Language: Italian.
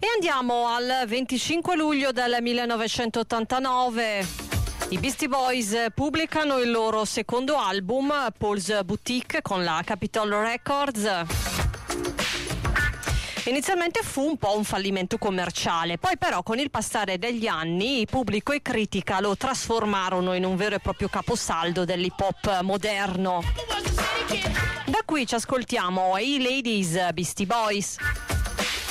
E andiamo al 25 luglio del 1989. I Beastie Boys pubblicano il loro secondo album, Paul's Boutique, con la Capitol Records. Inizialmente fu un po' un fallimento commerciale, poi però con il passare degli anni il pubblico e critica lo trasformarono in un vero e proprio caposaldo dell'hip hop moderno. Da qui ci ascoltiamo i Ladies Beastie Boys.